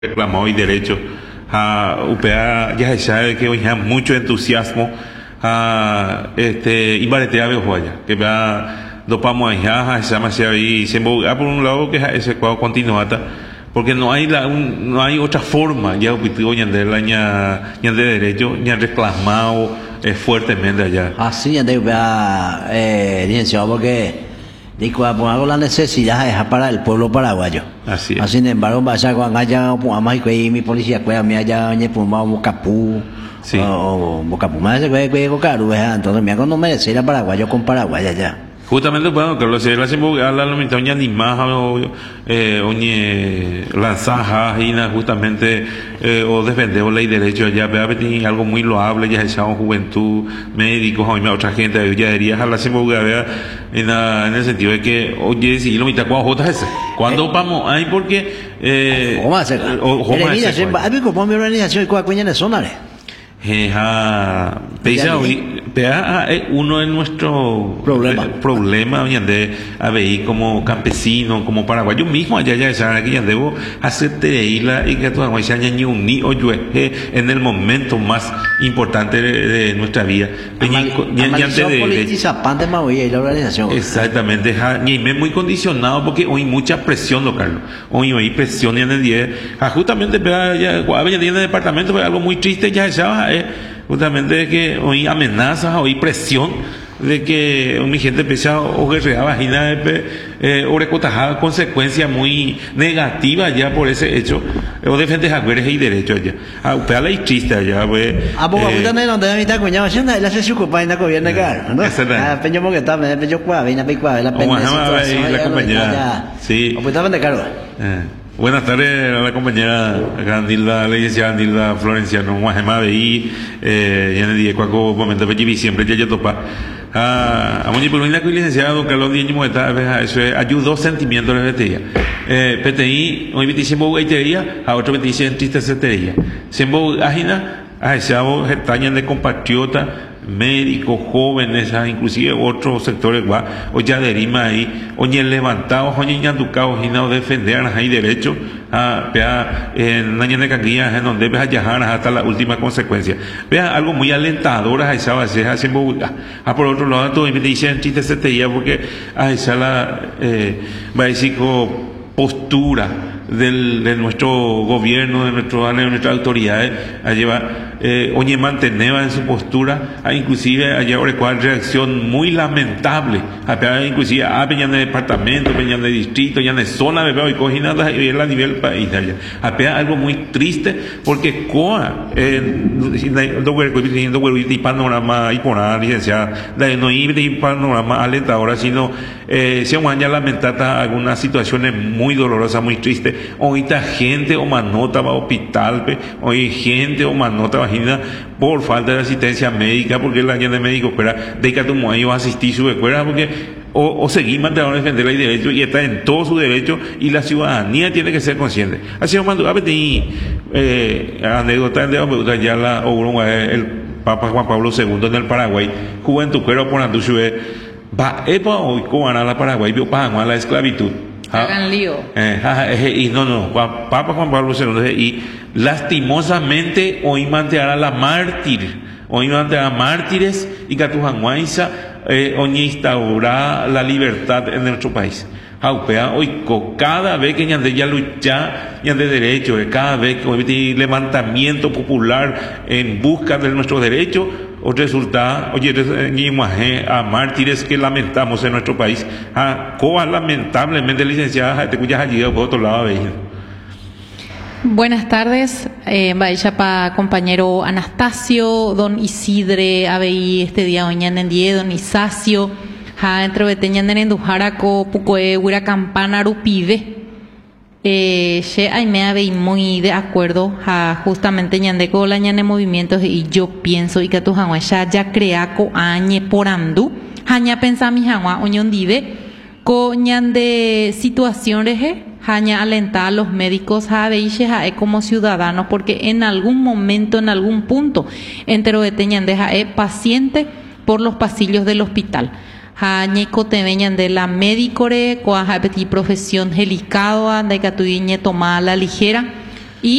reclamado y derecho a UPA ya se sabe que hoy hay mucho entusiasmo y baretea de joya que va dopamos allá se llama ahí siempre por un lado que ese cuadro continuata porque no hay no hay otra forma ya objetivo ya de de derecho ya reclamado fuertemente allá así ya de licenciado porque digo, por algo la necesidad es para el pueblo paraguayo. Así es. Sin embargo, vaya con allá, mi policía, pues a mí allá, por más Bocapú, o Bocapú, más se Bocaru, entonces me hago no merece ir a Paraguayo con Paraguay allá. Justamente, bueno, que se le hacen a la mitad ni más o lanzajas y justamente o defender ley de derecho allá, vea algo muy loable, ya esa juventud, médicos, o otra gente, ya diría a la vea en el sentido de que, oye, si lo mitad cuando vamos ahí porque ¿cómo hacer? ¿Algo como mi organización y cuáles de zona? Uno de nuestros problemas de ABI como campesino, como paraguayo mismo, allá ya que ya debo hacerte isla y que tu ni o yo en el momento más importante de nuestra vida. Exactamente, y me muy condicionado porque hoy mucha presión local, hoy presión en el día, justamente en el departamento, algo muy triste ya justamente que hoy amenazas, hoy presión de que mi gente empieza a guerrear vagina o recotajada consecuencias muy negativas ya por ese hecho o defender haberes y derechos allá a la triste allá pues también donde mi cuñado haciendo la se ocupa en la gobierno claro peño porque está peño la compañera sí de cargo. Buenas tardes a la compañera Nilda, la licenciada Nilda Florenciano, Guajema y en el día cuaco momento de siempre ya topa. A muy por una licenciada don Carlos Díaz Moeta, eso ayudó sentimientos de PTI, hoy 25 gaitería, a otro 26 tristería. Siempre ágina, a esa getaña de compatriota médicos, jóvenes, inclusive otros sectores o ya derima ahí, o ni levantados, o ni ñanducados, y no defender ahí derecho vea en la de canguillas en donde ves a viajar hasta la última consecuencia. Vea algo muy alentador a esa base, por otro lado, todo me dicen chistes se te porque a esa la va a decir postura de nuestro gobierno, de nuestras autoridades, a llevar oye manteneva en su postura, inclusive allá ahora cual reacción muy lamentable, inclusive ya en el departamento, ya en el distrito, ya en la zona de y coginadas a nivel país allá, algo muy triste porque y panorama y por licenciada no y panorama alentadora sino se van a lamentar algunas situaciones muy dolorosas, muy tristes. Ahorita gente o manota va a hospital, hoy gente o manota vagina por falta de asistencia médica, porque la gente de médico espera de que tu mujer va a asistir su escuela, porque o seguir manteniendo defender el derecho y está en todo su derecho y la ciudadanía tiene que ser consciente. Así es, cuando anécdota de ya el Papa Juan Pablo II en el Paraguay, juventud pero por Anduchue, va hoy con la Paraguay, vio para la esclavitud. Hagan lío. Y Papa Juan Pablo II, y lastimosamente hoy mantenerá la mártires y que tu janguaiza hoy instaurará la libertad en nuestro país. Hoy cada vez que ya lucha de derecho, cada vez que hay levantamiento popular en busca de nuestros derechos, o resulta, a mártires que lamentamos en nuestro país, lamentablemente licenciada, te cuya llegado por otro lado. Buenas tardes, para compañero Anastasio, don Isidre, ABI este día mañana en día, don Isacio, entre Beteñan en Endujaraco, Pucoe, Huira Campana, Rupive. Me habéis muy de acuerdo justamente ñandeco la ñane movimientos y yo pienso y que tu jangua ya creaco añe por andú haña pensa mi jangua oñon dive co ñande situaciones haña alentar a los médicos como ciudadanos porque en algún momento en algún punto entero de ñandeja paciente por los pasillos del hospital. Ñeco te veñan de la médicore, coaja profesión delicado, anda y tomada a la ligera.